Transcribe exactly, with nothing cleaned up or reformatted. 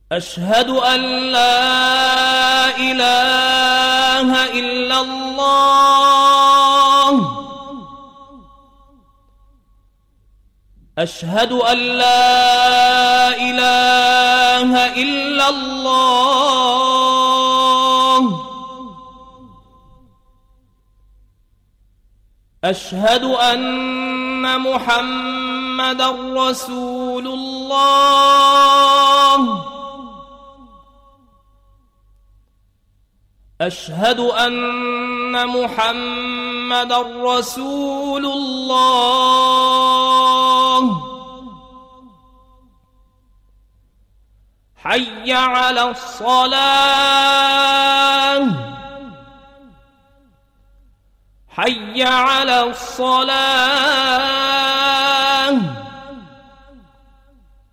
أشهد أن لا إله إلا الله أشهد أن لا إله إلا الله أشهد أن محمدًا رسول الله أشهد أن محمدًا رسول الله حي على الصلاة حي على الصلاة